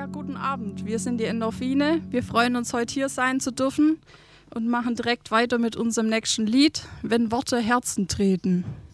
Ja, guten Abend. Wir sind die Endorphine. Wir freuen uns, heute hier sein zu dürfen und machen direkt weiter mit unserem nächsten Lied, Wenn Worte Herzen treten.